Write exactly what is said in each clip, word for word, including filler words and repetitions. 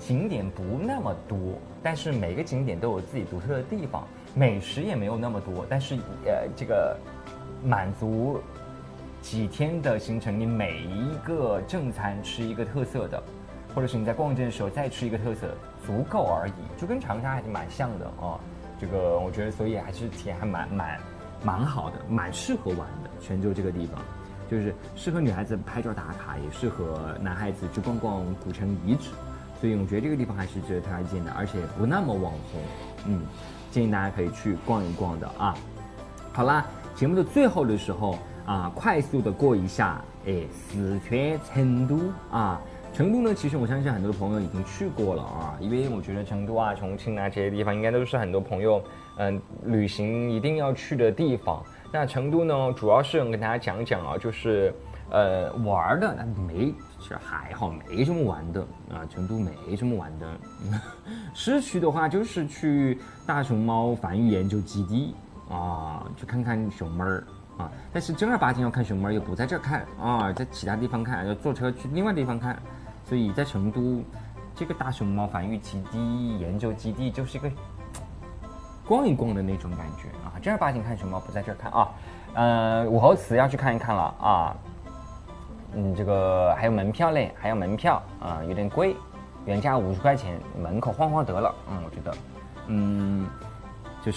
景点不那么多，但是每个景点都有自己独特的地方，美食也没有那么多，但是呃这个满足几天的行程，你每一个正餐吃一个特色的，或者是你在逛街的时候再吃一个特色，足够而已，就跟长沙还是蛮像的哦。这个我觉得，所以还是体验还蛮蛮蛮好的，蛮适合玩的。泉州这个地方，就是适合女孩子拍照打卡，也适合男孩子去逛逛古城遗址。所以我觉得这个地方还是值得推荐的，而且不那么网红，嗯，建议大家可以去逛一逛的啊。好啦，节目的最后的时候啊，快速的过一下，哎，四川成都啊。成都呢，其实我相信很多朋友已经去过了啊，因为我觉得成都啊、重庆啊这些地方应该都是很多朋友嗯、呃、旅行一定要去的地方。那成都呢，主要是跟大家讲讲啊，就是呃玩的，那没其实还好，没什么玩的啊，成都没什么玩的。市区的话，就是去大熊猫繁育研究基地啊，去看看熊猫儿。啊，但是正儿八经要看熊猫，又不在这儿看啊，在其他地方看，要坐车去另外地方看，所以在成都这个大熊猫繁育基地、研究基地就是一个逛一逛的那种感觉啊。正儿八经看熊猫不在这儿看啊，呃，武侯祠要去看一看了啊，嗯，这个还有门票嘞，还有门票啊，有点贵，原价五十块钱，门口晃晃得了，嗯，我觉得，嗯，就是。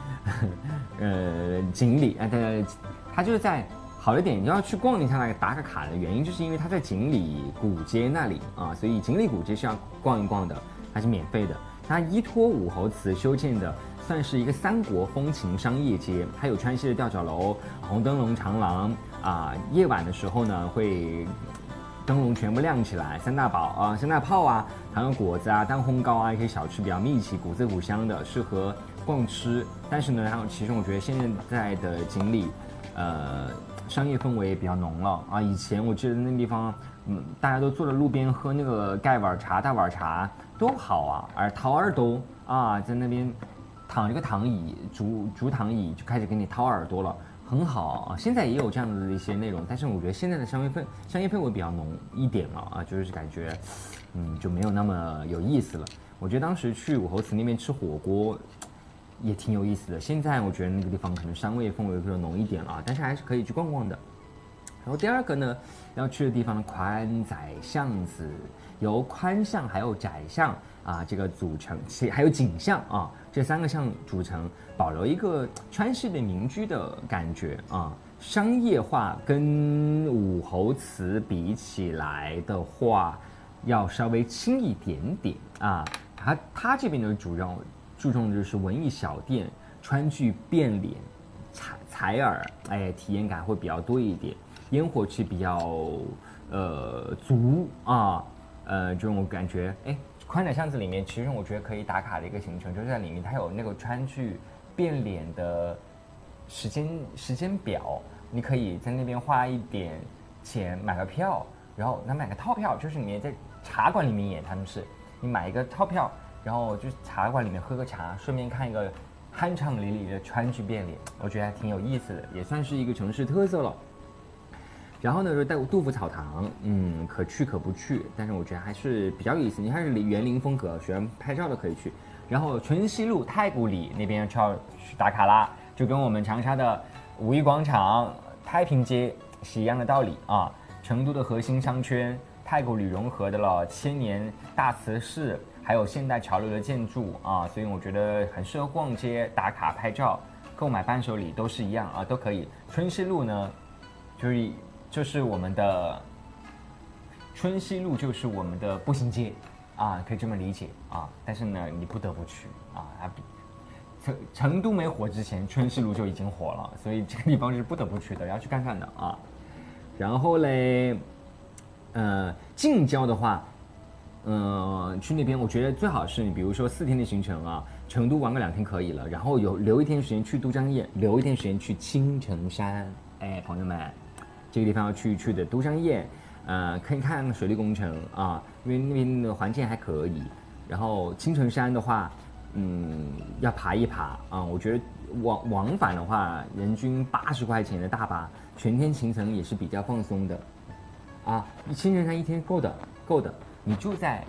呃，锦里啊，它它就是在好一点，你要去逛一下那个打个卡的原因，就是因为它在锦里古街那里啊，所以锦里古街是要逛一逛的，它是免费的。它依托武侯祠修建的，算是一个三国风情商业街，它有川西的吊脚楼、红灯笼长廊啊，夜晚的时候呢会灯笼全部亮起来，三大宝啊、三大炮啊，糖油果子啊、蛋烘糕啊，一些小吃比较密集，古色古香的，适合逛吃。但是呢，然后其实我觉得现在的锦里，呃，商业氛围也比较浓了啊。以前我记得那地方，嗯，大家都坐在路边喝那个盖碗茶、大碗茶，多好啊！而掏耳朵啊，在那边躺一个躺椅，竹竹躺椅就开始给你掏耳朵了。很好啊，现在也有这样子的一些内容，但是我觉得现在的商业氛商业氛围比较浓一点了啊，就是感觉，嗯，就没有那么有意思了。我觉得当时去武侯祠那边吃火锅，也挺有意思的。现在我觉得那个地方可能商业氛围比较浓一点了，但是还是可以去逛逛的。然后第二个呢，要去的地方宽窄巷子，由宽巷还有窄巷啊这个组成，其还有景巷啊这三个巷组成，保留一个川式的民居的感觉啊。商业化跟武侯祠比起来的话，要稍微轻一点点啊。它它这边的主要注重的就是文艺小店，川剧变脸，采采耳，哎，体验感会比较多一点。烟火气比较呃足啊，呃这种感觉。哎，宽窄巷子里面，其实我觉得可以打卡的一个行程，就是在里面它有那个川剧变脸的时间时间表，你可以在那边花一点钱买个票，然后那买个套票，就是里面在茶馆里面演，他们是你买一个套票，然后就茶馆里面喝个茶，顺便看一个酣畅淋漓的川剧变脸，我觉得还挺有意思的，也算是一个城市特色了。然后呢，就带杜甫草堂，嗯，可去可不去，但是我觉得还是比较有意思。你看是园林风格，喜欢拍照的可以去。然后春熙路太古里那边就要去打卡啦，就跟我们长沙的五一广场、太平街是一样的道理啊。成都的核心商圈太古里融合的了千年大瓷室，还有现代潮流的建筑啊，所以我觉得很适合逛街、打卡、拍照、购买伴手礼都是一样啊，都可以。春熙路呢，就是。就是我们的春熙路，就是我们的步行街，啊，可以这么理解啊。但是呢，你不得不去啊。成成都没火之前，春熙路就已经火了，所以这个地方是不得不去的，要去看看的啊。然后嘞，呃，近郊的话，呃，去那边我觉得最好是你，比如说四天的行程啊，成都玩个两天可以了，然后有留一天时间去都江堰，留一天时间去青城山，哎，朋友们。这个地方要去去的都江堰，呃，可以看水利工程啊，因为那边的环境还可以。然后青城山的话，嗯，要爬一爬啊。我觉得往往返的话，人均八十块钱的大巴，全天行程也是比较放松的，啊，青城山一天够的，够的。你住在